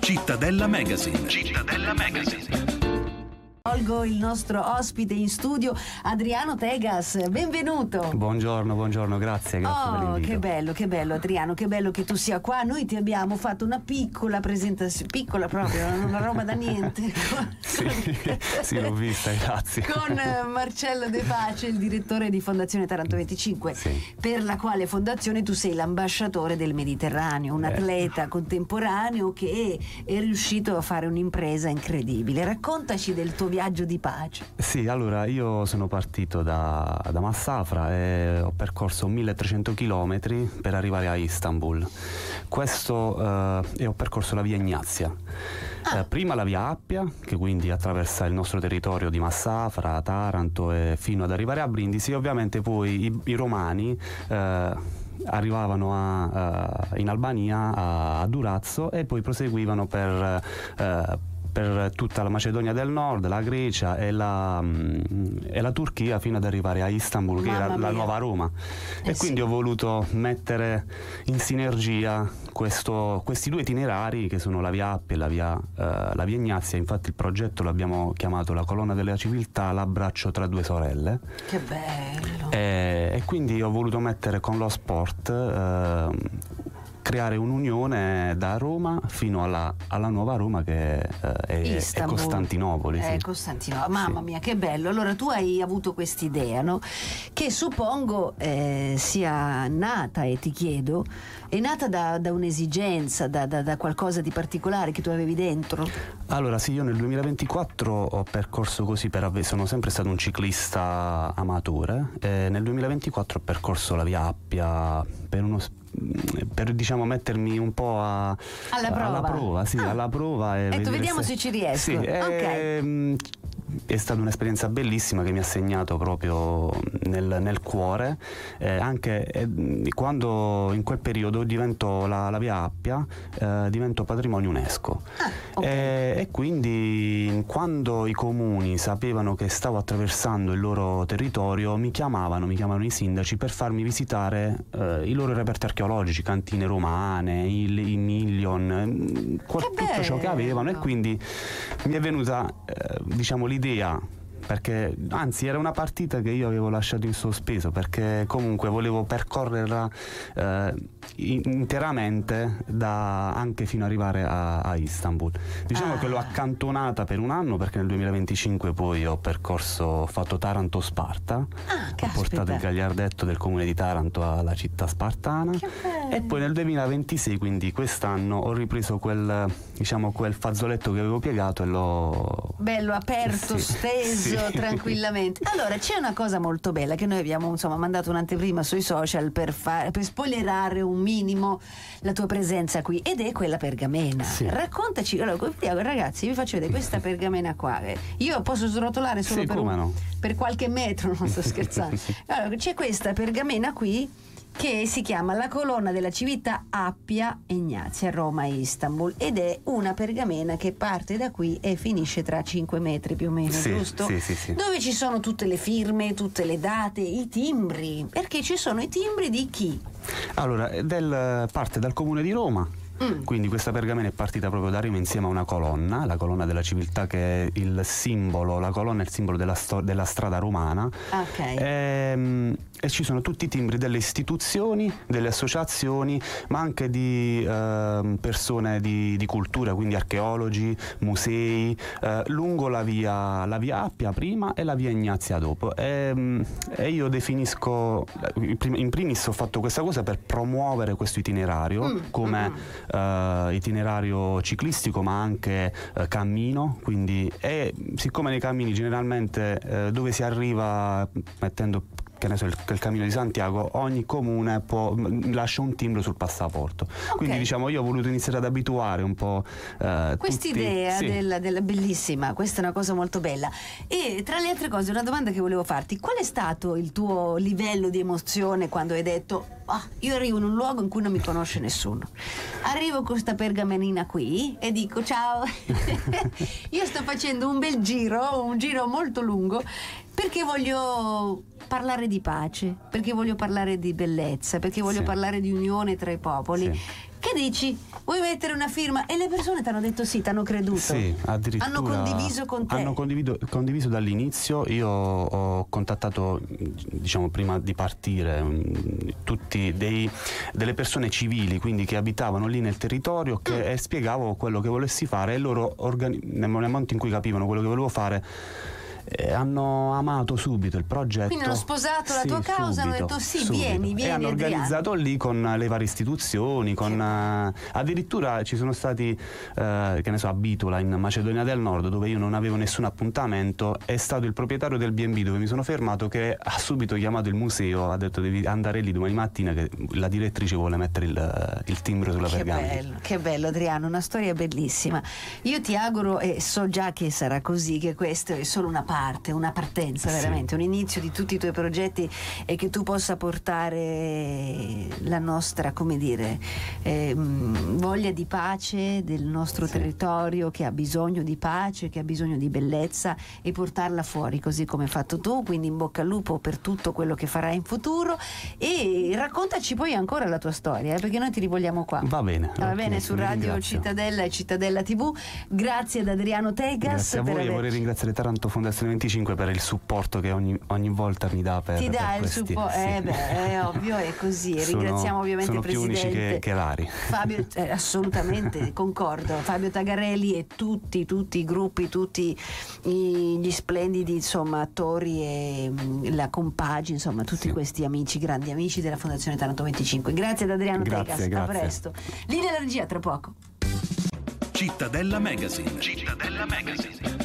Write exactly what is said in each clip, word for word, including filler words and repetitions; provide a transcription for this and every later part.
Cittadella Magazine. Cittadella Magazine. Colgo il nostro ospite in studio, Adriano Tegas, benvenuto. Buongiorno, buongiorno, grazie, grazie per Oh, l'invito. che bello, che bello Adriano, che bello che tu sia qua. Noi ti abbiamo fatto una piccola presentazione, piccola proprio, una roba da niente. Sì, sì, l'ho vista, grazie. Con Marcello De Pace, il direttore di Fondazione Taranto venticinque, Sì. per la quale fondazione tu sei l'ambasciatore del Mediterraneo, un Eh. atleta contemporaneo che è riuscito a fare un'impresa incredibile. Raccontaci del tuo viaggio di pace. Sì, allora io sono partito da, da Massafra e ho percorso milletrecento chilometri per arrivare a Istanbul. Questo eh, e ho percorso la via Ignazia. Ah. Eh, prima la via Appia, che quindi attraversa il nostro territorio di Massafra, Taranto e fino ad arrivare a Brindisi, e ovviamente poi i, i romani eh, arrivavano a, uh, in Albania, a, a Durazzo, e poi proseguivano per uh, per tutta la Macedonia del Nord, la Grecia e la, mh, e la Turchia, fino ad arrivare a Istanbul, che Mamma era la mia. nuova Roma. Eh e quindi sì. ho voluto mettere in sinergia questo, questi due itinerari, che sono la via Appia e la via, uh, la via Ignazia. Infatti il progetto l'abbiamo chiamato la colonna della civiltà, l'abbraccio tra due sorelle. Che bello. E, e quindi ho voluto mettere con lo sport, uh, creare un'unione da Roma fino alla, alla nuova Roma, che eh, è, è Istanbul. Costantinopoli. È Sì. Costantinopoli. Mamma Sì. mia, che bello. Allora tu hai avuto quest'idea, no? Che suppongo eh, sia nata, e ti chiedo, è nata da, da un'esigenza, da, da, da qualcosa di particolare che tu avevi dentro? Allora sì, io nel duemilaventiquattro ho percorso così per avve- sono sempre stato un ciclista amatore, e nel duemilaventiquattro ho percorso la via Appia per uno per diciamo mettermi un po' a, Alla prova. alla prova, sì, Ah. alla prova e Ecco, vedere vediamo se ci riesco. Sì, Ok. e, mh, è stata un'esperienza bellissima che mi ha segnato proprio nel, nel cuore, eh, anche eh, quando in quel periodo diventò la, la via Appia, eh, diventò patrimonio UNESCO. Ah, ok. e, e quindi quando i comuni sapevano che stavo attraversando il loro territorio, mi chiamavano, mi chiamavano i sindaci per farmi visitare eh, i loro reperti archeologici, cantine romane, il, i million, eh, qual- Che tutto ciò che avevano, e bello. quindi mi è venuta eh, diciamo l'idea, perché anzi era una partita che io avevo lasciato in sospeso, perché comunque volevo percorrerla eh, interamente da, anche fino ad arrivare a, a Istanbul. Diciamo Ah. che l'ho accantonata per un anno, perché nel duemilaventicinque poi ho percorso, ho fatto Taranto-Sparta, Ah, ho caspita. portato il gagliardetto del comune di Taranto alla città spartana. Che bello. E poi nel duemilaventisei, quindi quest'anno, ho ripreso quel, diciamo, quel fazzoletto che avevo piegato e l'ho... Bello, aperto, Sì, steso, sì. tranquillamente. Allora, c'è una cosa molto bella che noi abbiamo insomma mandato un'anteprima sui social per, fare, per spoilerare un minimo la tua presenza qui, ed è quella pergamena. Sì. Raccontaci, allora, ragazzi, vi faccio vedere questa pergamena qua. Io posso srotolare solo Sì, per, come un- no. per qualche metro, non sto scherzando. Allora, c'è questa pergamena qui che si chiama la colonna della civiltà Appia Ignazia, Roma e Istanbul, ed è una pergamena che parte da qui e finisce tra cinque metri più o meno, Sì, giusto? sì, sì, sì. Dove ci sono tutte le firme, tutte le date, i timbri, perché ci sono i timbri di chi? Allora, del, parte dal comune di Roma. Mm. Quindi questa pergamena è partita proprio da Roma insieme a una colonna, la colonna della civiltà, che è il simbolo, la colonna è il simbolo della, sto- della strada romana. Ok. Ehm, e ci sono tutti i timbri delle istituzioni, delle associazioni, ma anche di ehm, persone di, di cultura, quindi archeologi, musei, eh, lungo la via, la via Appia prima e la via Ignazia dopo. E, e io definisco, in primis ho fatto questa cosa per promuovere questo itinerario Mm, come mm. eh, itinerario ciclistico, ma anche eh, cammino, quindi, e siccome nei cammini generalmente eh, dove si arriva mettendo, che ne so, il, il cammino di Santiago, ogni comune può, m, lascia un timbro sul passaporto. Quindi diciamo io ho voluto iniziare ad abituare un po' eh, Quest'idea tutti, sì. della, della bellissima, questa è una cosa molto bella. E tra le altre cose, una domanda che volevo farti: qual è stato il tuo livello di emozione quando hai detto ah, io arrivo in un luogo in cui non mi conosce nessuno, arrivo con questa pergamenina qui e dico ciao, io sto facendo un bel giro, un giro molto lungo, perché voglio parlare di pace, perché voglio parlare di bellezza, perché voglio Sì. parlare di unione tra i popoli. Sì. che dici? Vuoi mettere una firma? E le persone ti hanno detto sì, ti hanno creduto. Sì, addirittura hanno condiviso con te. Hanno condiviso, condiviso dall'inizio. Io ho contattato, diciamo, prima di partire, tutti dei, delle persone civili, quindi che abitavano lì nel territorio, che, mm. e spiegavo quello che volessi fare, e loro organi- nel momento in cui capivano quello che volevo fare, Eh, hanno amato subito il progetto. Quindi hanno sposato la sì, tua causa, subito, hanno detto sì, subito. vieni, vieni. E hanno Adriano. organizzato lì con le varie istituzioni, con uh, addirittura ci sono stati, uh, che ne so, a Bitola in Macedonia del Nord, dove io non avevo nessun appuntamento. È stato il proprietario del bi e bi dove mi sono fermato che ha subito chiamato il museo, ha detto devi andare lì domani mattina che la direttrice vuole mettere il, il timbro sulla che pergamena. Bello, che bello Adriano, una storia bellissima. Io ti auguro, e so già che sarà così, che questa è solo una parte, una partenza veramente, sì. un inizio di tutti i tuoi progetti, e che tu possa portare la nostra, come dire, eh, voglia di pace del nostro sì. territorio, che ha bisogno di pace, che ha bisogno di bellezza, e portarla fuori così come hai fatto tu. Quindi in bocca al lupo per tutto quello che farai in futuro, e raccontaci poi ancora la tua storia, eh, perché noi ti rivogliamo qua. Va bene. Va okay, bene, su Radio Cittadella e Cittadella tivù. Grazie ad Adriano Tegas. Grazie a voi, aver... e vorrei ringraziare Taranto Fondazione venticinque per il supporto che ogni, ogni volta mi dà per ti dà per il questi, supporto, sì. eh beh, è ovvio, è così. Sono, ringraziamo ovviamente sono il presidente più unici che, che rari. Fabio, eh, assolutamente concordo, Fabio Tagarelli, e tutti tutti i gruppi, tutti i, gli splendidi, insomma, attori, e mh, la compagine, insomma tutti sì. questi amici, grandi amici della Fondazione Taranto venticinque. Grazie ad Adriano grazie, Tegas, grazie. a presto. Linea alla regia, tra poco. Cittadella Magazine. Cittadella Magazine.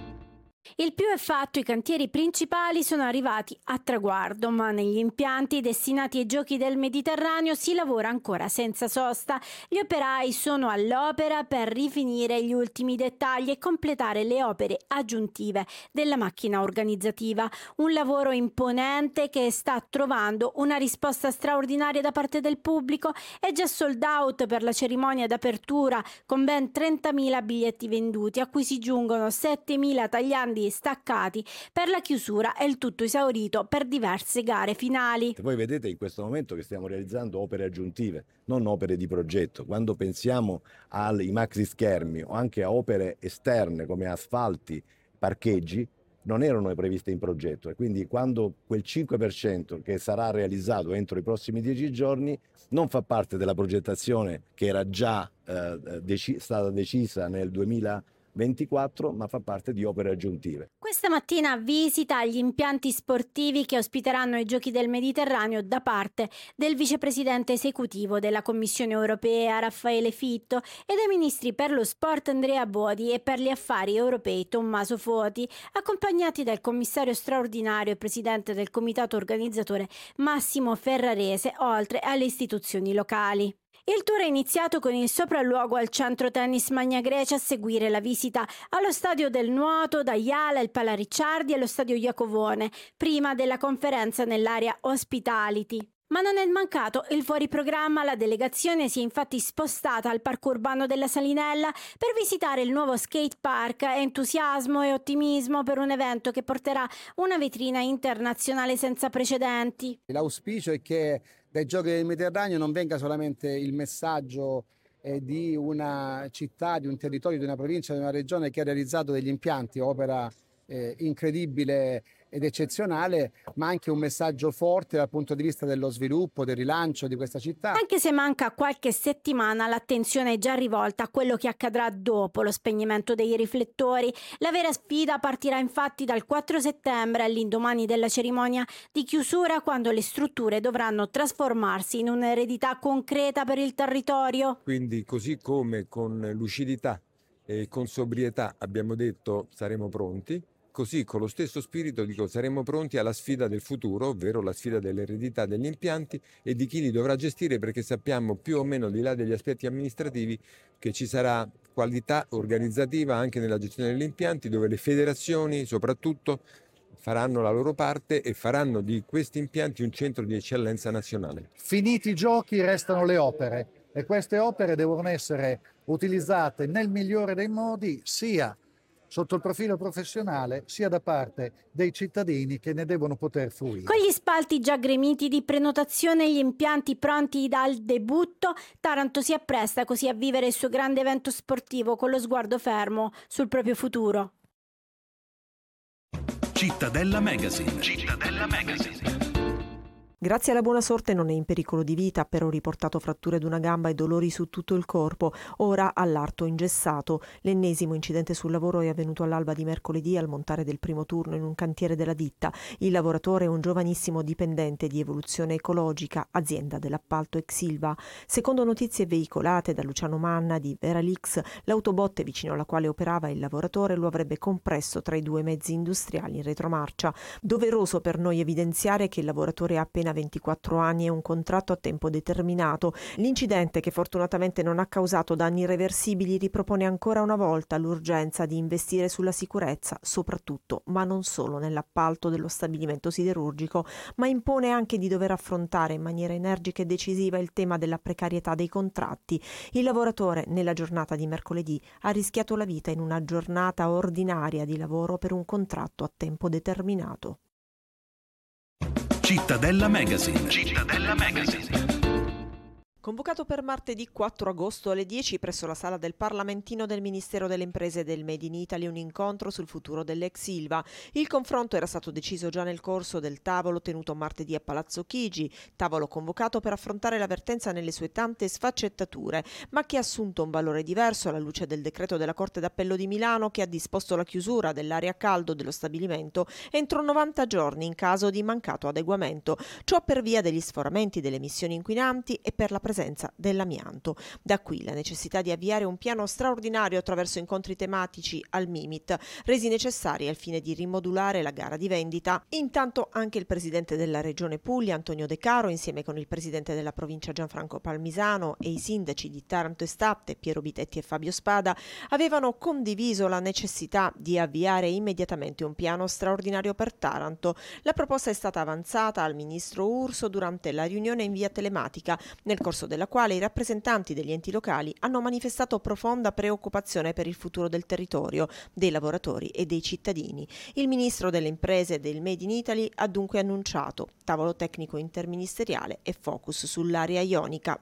Il più è fatto, i cantieri principali sono arrivati a traguardo, ma negli impianti destinati ai Giochi del Mediterraneo si lavora ancora senza sosta. Gli operai sono all'opera per rifinire gli ultimi dettagli e completare le opere aggiuntive della macchina organizzativa. Un lavoro imponente che sta trovando una risposta straordinaria da parte del pubblico. È già sold out per la cerimonia d'apertura, con ben trentamila biglietti venduti, a cui si giungono settemila tagliandi staccati per la chiusura, e il tutto esaurito per diverse gare finali. Voi vedete in questo momento che stiamo realizzando opere aggiuntive, non opere di progetto. Quando pensiamo ai maxi schermi o anche a opere esterne come asfalti, parcheggi, non erano previste in progetto, e quindi quando quel cinque per cento che sarà realizzato entro i prossimi dieci giorni non fa parte della progettazione che era già eh, dec- stata decisa nel duemilaventiquattro, ma fa parte di opere aggiuntive. Questa mattina visita agli impianti sportivi che ospiteranno i Giochi del Mediterraneo da parte del vicepresidente esecutivo della Commissione europea Raffaele Fitto e dei ministri per lo sport Andrea Bodi e per gli affari europei Tommaso Foti, accompagnati dal commissario straordinario e presidente del comitato organizzatore Massimo Ferrarese, oltre alle istituzioni locali. Il tour è iniziato con il sopralluogo al centro tennis Magna Grecia, a seguire la visita allo stadio del nuoto da Iala, il Pala Ricciardi e lo stadio Iacovone, prima della conferenza nell'area Hospitality. Ma non è mancato il fuoriprogramma. La delegazione si è infatti spostata al parco urbano della Salinella per visitare il nuovo skate park. Entusiasmo e ottimismo per un evento che porterà una vetrina internazionale senza precedenti. L'auspicio è che dai Giochi del Mediterraneo non venga solamente il messaggio eh, di una città, di un territorio, di una provincia, di una regione che ha realizzato degli impianti, opera eh, incredibile ed eccezionale, ma anche un messaggio forte dal punto di vista dello sviluppo, del rilancio di questa città. Anche se manca qualche settimana, l'attenzione è già rivolta a quello che accadrà dopo lo spegnimento dei riflettori. La vera sfida partirà infatti dal quattro settembre, all'indomani della cerimonia di chiusura, quando le strutture dovranno trasformarsi in un'eredità concreta per il territorio. Quindi, così come con lucidità e con sobrietà abbiamo detto saremo pronti, così con lo stesso spirito dico saremo pronti alla sfida del futuro, ovvero la sfida dell'eredità degli impianti e di chi li dovrà gestire, perché sappiamo più o meno, al di là degli aspetti amministrativi, che ci sarà qualità organizzativa anche nella gestione degli impianti, dove le federazioni soprattutto faranno la loro parte e faranno di questi impianti un centro di eccellenza nazionale. Finiti i giochi restano le opere, e queste opere devono essere utilizzate nel migliore dei modi, sia sotto il profilo professionale sia da parte dei cittadini che ne devono poter fruire. Con gli spalti già gremiti di prenotazione e gli impianti pronti dal debutto, Taranto si appresta così a vivere il suo grande evento sportivo con lo sguardo fermo sul proprio futuro. Cittadella Magazine. Cittadella Magazine. Grazie alla buona sorte non è in pericolo di vita, però riportato fratture d'una gamba e dolori su tutto il corpo, ora all'arto ingessato. L'ennesimo incidente sul lavoro è avvenuto all'alba di mercoledì al montare del primo turno in un cantiere della ditta. Il lavoratore è un giovanissimo dipendente di Evoluzione Ecologica, azienda dell'appalto Exilva. Secondo notizie veicolate da Luciano Manna di Veralix, l'autobotte vicino alla quale operava il lavoratore lo avrebbe compresso tra i due mezzi industriali in retromarcia. Doveroso per noi evidenziare che il lavoratore ha appena ventiquattro anni e un contratto a tempo determinato. L'incidente, che fortunatamente non ha causato danni irreversibili, ripropone ancora una volta l'urgenza di investire sulla sicurezza, soprattutto, ma non solo, nell'appalto dello stabilimento siderurgico, ma impone anche di dover affrontare in maniera energica e decisiva il tema della precarietà dei contratti. Il lavoratore, nella giornata di mercoledì, ha rischiato la vita in una giornata ordinaria di lavoro per un contratto a tempo determinato. Cittadella Magazine. Cittadella Magazine. Convocato per martedì quattro agosto alle dieci presso la sala del Parlamentino del Ministero delle Imprese del Made in Italy un incontro sul futuro dell'ex Ilva. Il confronto era stato deciso già nel corso del tavolo tenuto martedì a Palazzo Chigi, tavolo convocato per affrontare la vertenza nelle sue tante sfaccettature, ma che ha assunto un valore diverso alla luce del decreto della Corte d'Appello di Milano che ha disposto la chiusura dell'area a caldo dello stabilimento entro novanta giorni in caso di mancato adeguamento. Ciò per via degli sforamenti delle emissioni inquinanti e per la presenza dell'amianto. Da qui la necessità di avviare un piano straordinario attraverso incontri tematici al Mimit, resi necessari al fine di rimodulare la gara di vendita. Intanto anche il presidente della Regione Puglia, Antonio De Caro, insieme con il presidente della provincia Gianfranco Palmisano e i sindaci di Taranto e Statte, Piero Bitetti e Fabio Spada, avevano condiviso la necessità di avviare immediatamente un piano straordinario per Taranto. La proposta è stata avanzata al ministro Urso durante la riunione in via telematica, nel corso della quale i rappresentanti degli enti locali hanno manifestato profonda preoccupazione per il futuro del territorio, dei lavoratori e dei cittadini. Il ministro delle Imprese e del Made in Italy ha dunque annunciato tavolo tecnico interministeriale e focus sull'area ionica.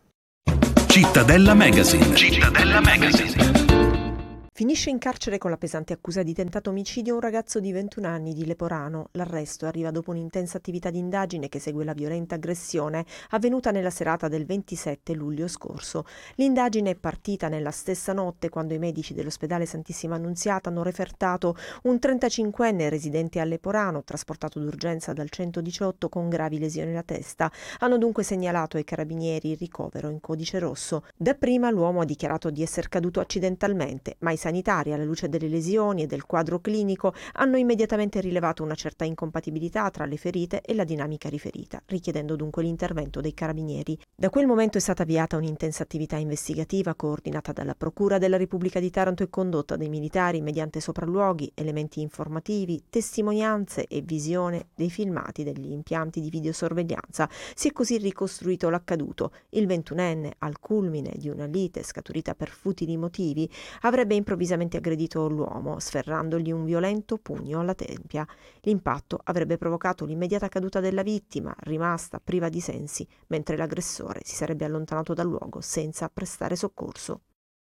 Cittadella Magazine. Cittadella Magazine. Finisce in carcere con la pesante accusa di tentato omicidio un ragazzo di ventuno anni di Leporano. L'arresto arriva dopo un'intensa attività di indagine che segue la violenta aggressione avvenuta nella serata del ventisette luglio scorso. L'indagine è partita nella stessa notte quando i medici dell'ospedale Santissima Annunziata hanno refertato un trentacinquenne residente a Leporano, trasportato d'urgenza dal centodiciotto con gravi lesioni alla testa. Hanno dunque segnalato ai carabinieri il ricovero in codice rosso. Dapprima l'uomo ha dichiarato di essere caduto accidentalmente, ma i sanitari, alla luce delle lesioni e del quadro clinico, hanno immediatamente rilevato una certa incompatibilità tra le ferite e la dinamica riferita, richiedendo dunque l'intervento dei carabinieri. Da quel momento è stata avviata un'intensa attività investigativa coordinata dalla Procura della Repubblica di Taranto e condotta dai militari mediante sopralluoghi, elementi informativi, testimonianze e visione dei filmati degli impianti di videosorveglianza. Si è così ricostruito l'accaduto. Il ventunenne, al culmine di una lite scaturita per futili motivi, avrebbe improvvisamente aggredito l'uomo, sferrandogli un violento pugno alla tempia. L'impatto avrebbe provocato l'immediata caduta della vittima, rimasta priva di sensi, mentre l'aggressore si sarebbe allontanato dal luogo senza prestare soccorso.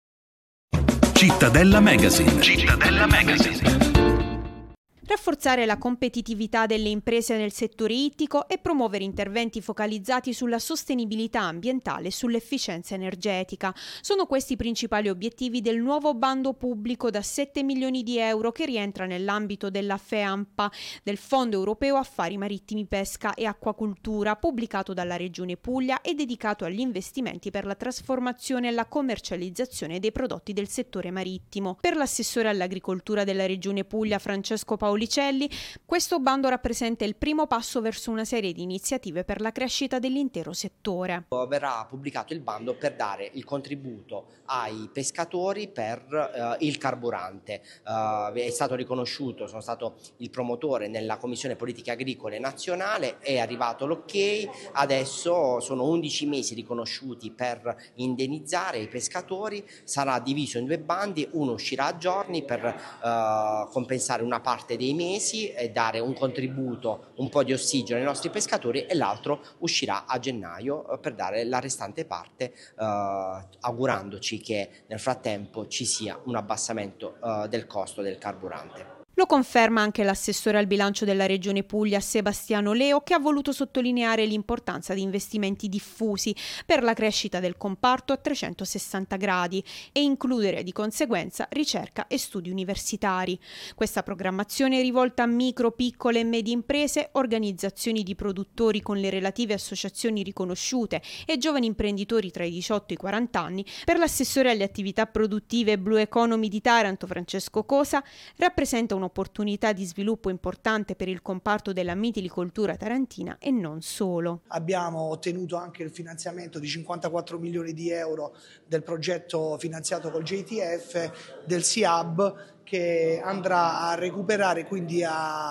Cittadella Magazine. Cittadella Magazine. Rafforzare la competitività delle imprese nel settore ittico e promuovere interventi focalizzati sulla sostenibilità ambientale e sull'efficienza energetica. Sono questi i principali obiettivi del nuovo bando pubblico da sette milioni di euro che rientra nell'ambito della FEAMPA, del Fondo Europeo Affari Marittimi, Pesca e Acquacultura, pubblicato dalla Regione Puglia e dedicato agli investimenti per la trasformazione e la commercializzazione dei prodotti del settore marittimo. Per l'assessore all'agricoltura della Regione Puglia, Francesco Paolini, Paolicelli, questo bando rappresenta il primo passo verso una serie di iniziative per la crescita dell'intero settore. Verrà pubblicato il bando per dare il contributo ai pescatori per uh, il carburante. Uh, è stato riconosciuto, sono stato il promotore nella Commissione Politiche Agricole Nazionale, è arrivato l'ok, adesso sono undici mesi riconosciuti per indennizzare i pescatori, sarà diviso in due bandi, uno uscirà a giorni per uh, compensare una parte dei mesi e dare un contributo, un po' di ossigeno ai nostri pescatori, e l'altro uscirà a gennaio uh, per dare la restante parte, uh, augurandoci che nel frattempo ci sia un abbassamento uh, del costo del carburante. Lo conferma anche l'assessore al bilancio della Regione Puglia Sebastiano Leo, che ha voluto sottolineare l'importanza di investimenti diffusi per la crescita del comparto a trecentosessanta gradi e includere di conseguenza ricerca e studi universitari. Questa programmazione è rivolta a micro, piccole e medie imprese, organizzazioni di produttori con le relative associazioni riconosciute e giovani imprenditori tra i diciotto e i quaranta anni. Per l'assessore alle attività produttive e Blue Economy di Taranto, Francesco Cosa, rappresenta uno opportunità di sviluppo importante per il comparto della mitilicoltura tarantina e non solo. Abbiamo ottenuto anche il finanziamento di cinquantaquattro milioni di euro del progetto finanziato col J T F del S I A B, che andrà a recuperare, quindi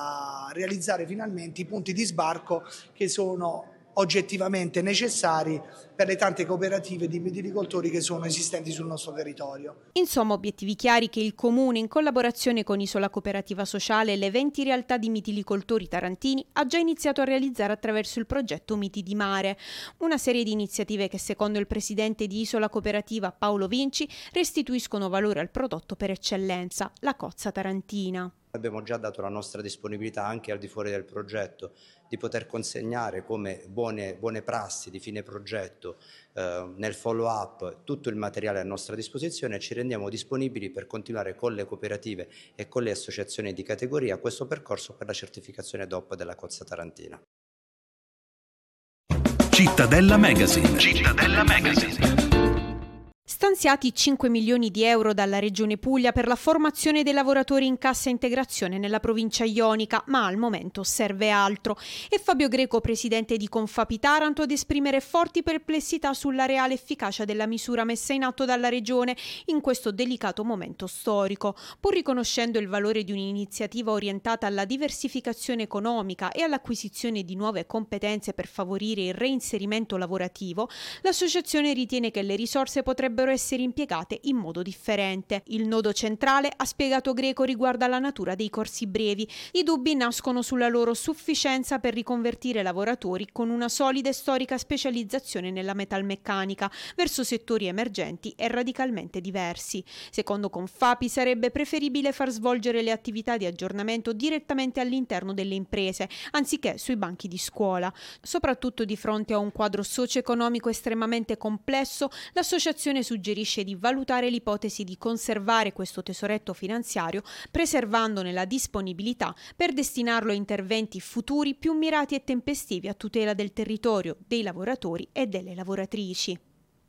a realizzare finalmente i punti di sbarco che sono oggettivamente necessari per le tante cooperative di mitilicoltori che sono esistenti sul nostro territorio. Insomma, obiettivi chiari che il Comune, in collaborazione con Isola Cooperativa Sociale e le venti realtà di mitilicoltori tarantini, ha già iniziato a realizzare attraverso il progetto Miti di Mare, una serie di iniziative che, secondo il presidente di Isola Cooperativa Paolo Vinci, restituiscono valore al prodotto per eccellenza, la cozza tarantina. Abbiamo già dato la nostra disponibilità anche al di fuori del progetto di poter consegnare come buone, buone prassi di fine progetto eh, nel follow up tutto il materiale a nostra disposizione, e ci rendiamo disponibili per continuare con le cooperative e con le associazioni di categoria questo percorso per la certificazione D O P della cozza tarantina. Cittadella Magazine. Cittadella Magazine. Stanziati cinque milioni di euro dalla Regione Puglia per la formazione dei lavoratori in cassa integrazione nella provincia ionica, ma al momento serve altro. È Fabio Greco, presidente di Confapi Taranto, ad esprimere forti perplessità sulla reale efficacia della misura messa in atto dalla Regione in questo delicato momento storico. Pur riconoscendo il valore di un'iniziativa orientata alla diversificazione economica e all'acquisizione di nuove competenze per favorire il reinserimento lavorativo, l'associazione ritiene che le risorse potrebbero essere impiegate in modo differente. Il nodo centrale, ha spiegato Greco, riguarda la natura dei corsi brevi. I dubbi nascono sulla loro sufficienza per riconvertire lavoratori con una solida e storica specializzazione nella metalmeccanica verso settori emergenti e radicalmente diversi. Secondo Confapi sarebbe preferibile far svolgere le attività di aggiornamento direttamente all'interno delle imprese, anziché sui banchi di scuola. Soprattutto di fronte a un quadro socio-economico estremamente complesso, l'associazione suggerisce di valutare l'ipotesi di conservare questo tesoretto finanziario, preservandone la disponibilità per destinarlo a interventi futuri più mirati e tempestivi a tutela del territorio, dei lavoratori e delle lavoratrici.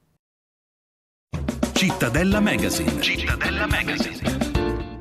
Cittadella Magazine. Cittadella Magazine.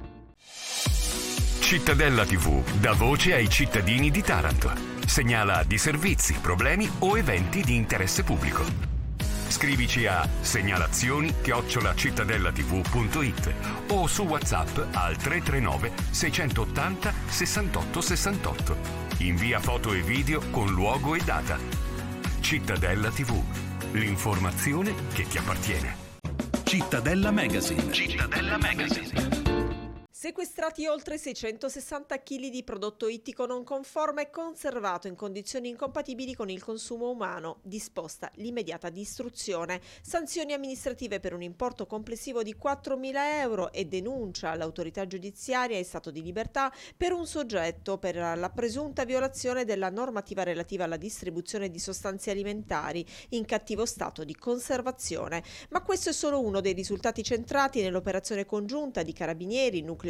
Cittadella tivù dà voce ai cittadini di Taranto. Segnala disservizi, problemi o eventi di interesse pubblico. Scrivici a segnalazioni chiocciola cittadellativù punto it o su WhatsApp al tre tre nove sei otto zero sessantotto sessantotto. Invia foto e video con luogo e data. Cittadella tivù, l'informazione che ti appartiene. Cittadella Magazine. Cittadella Magazine. Sequestrati oltre seicentosessanta chili di prodotto ittico non conforme e conservato in condizioni incompatibili con il consumo umano. Disposta l'immediata distruzione. Sanzioni amministrative per un importo complessivo di quattromila euro e denuncia all'autorità giudiziaria in stato di libertà per un soggetto per la presunta violazione della normativa relativa alla distribuzione di sostanze alimentari in cattivo stato di conservazione. Ma questo è solo uno dei risultati centrati nell'operazione congiunta di Carabinieri, Nucleo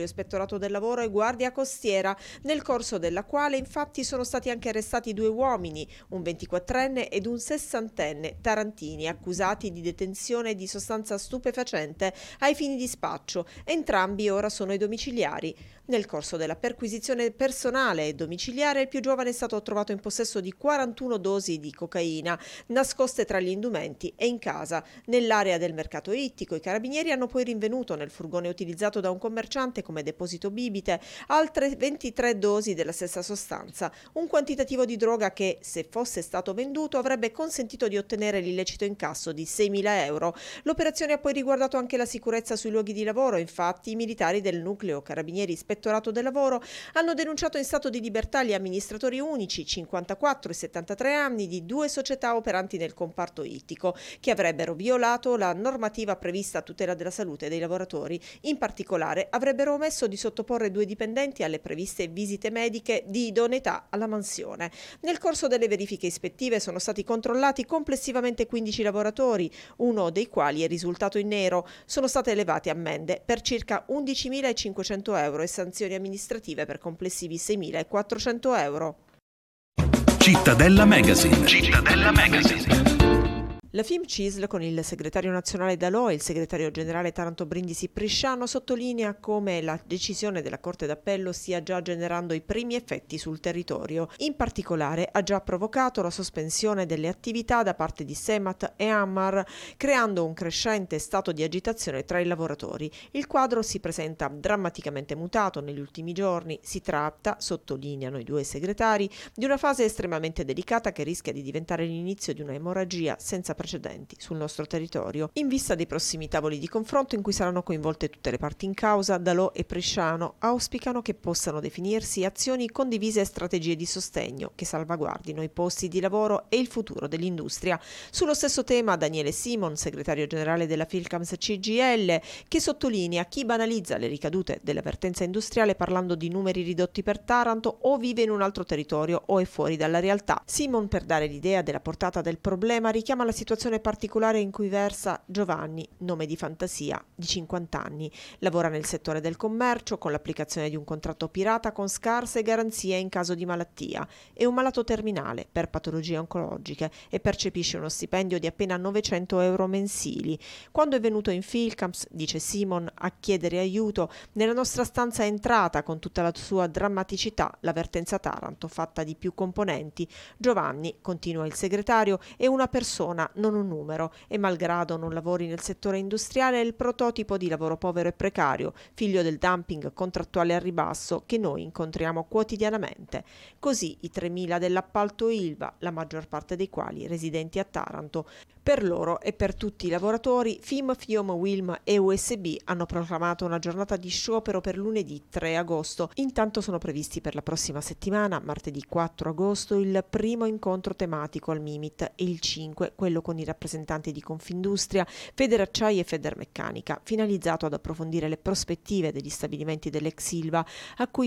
Ispettorato del Lavoro e Guardia Costiera, nel corso della quale infatti sono stati anche arrestati due uomini, un ventiquattrenne ed un sessantenne tarantini, accusati di detenzione di sostanza stupefacente ai fini di spaccio. Entrambi ora sono ai domiciliari. Nel corso della perquisizione personale e domiciliare, il più giovane è stato trovato in possesso di quarantuno dosi di cocaina, nascoste tra gli indumenti e in casa. Nell'area del mercato ittico, i carabinieri hanno poi rinvenuto nel furgone utilizzato da un commerciante come deposito bibite altre ventitré dosi della stessa sostanza, un quantitativo di droga che, se fosse stato venduto, avrebbe consentito di ottenere l'illecito incasso di seimila euro. L'operazione ha poi riguardato anche la sicurezza sui luoghi di lavoro. Infatti, i militari del nucleo Carabinieri Ispettorato del Lavoro hanno denunciato in stato di libertà gli amministratori unici, cinquantaquattro e settantatré anni, di due società operanti nel comparto ittico, che avrebbero violato la normativa prevista a tutela della salute dei lavoratori. In particolare, avrebbero omesso di sottoporre due dipendenti alle previste visite mediche di idoneità alla mansione. Nel corso delle verifiche ispettive sono stati controllati complessivamente quindici lavoratori, uno dei quali è risultato in nero. Sono state elevate ammende per circa undicimilacinquecento euro e sanzioni amministrative per complessivi seimilaquattrocento euro. Cittadella Magazine. Cittadella Magazine. La FIMCISL, con il segretario nazionale Dalò e il segretario generale Taranto Brindisi Prisciano, sottolinea come la decisione della Corte d'Appello stia già generando i primi effetti sul territorio. In particolare ha già provocato la sospensione delle attività da parte di Semat e Ammar, creando un crescente stato di agitazione tra i lavoratori. Il quadro si presenta drammaticamente mutato negli ultimi giorni. Si tratta, sottolineano i due segretari, di una fase estremamente delicata che rischia di diventare l'inizio di una emorragia senza precedenti sul nostro territorio. In vista dei prossimi tavoli di confronto in cui saranno coinvolte tutte le parti in causa, Dalò e Prisciano auspicano che possano definirsi azioni condivise e strategie di sostegno che salvaguardino i posti di lavoro e il futuro dell'industria. Sullo stesso tema Daniele Simon, segretario generale della Filcams C G I L, che sottolinea chi banalizza le ricadute della vertenza industriale parlando di numeri ridotti per Taranto o vive in un altro territorio o è fuori dalla realtà. Simon, per dare l'idea della portata del problema, richiama la situazione particolare in cui versa Giovanni, nome di fantasia, di cinquanta anni. Lavora nel settore del commercio con l'applicazione di un contratto pirata con scarse garanzie in caso di malattia. È un malato terminale per patologie oncologiche e percepisce uno stipendio di appena novecento euro mensili. Quando è venuto in Filcams, dice Simon, a chiedere aiuto, nella nostra stanza è entrata con tutta la sua drammaticità la vertenza Taranto, fatta di più componenti. Giovanni, continua il segretario, è una persona, non un numero, e malgrado non lavori nel settore industriale è il prototipo di lavoro povero e precario, figlio del dumping contrattuale al ribasso che noi incontriamo quotidianamente. Così i tremila dell'appalto Ilva, la maggior parte dei quali residenti a Taranto. Per loro e per tutti i lavoratori, FIM, FIOM, WILM e U S B hanno proclamato una giornata di sciopero per lunedì tre agosto. Intanto sono previsti per la prossima settimana, martedì quattro agosto, il primo incontro tematico al Mimit e il cinque, quello con i rappresentanti di Confindustria, Federacciai e Federmeccanica, finalizzato ad approfondire le prospettive degli stabilimenti dell'ex Ilva, a cui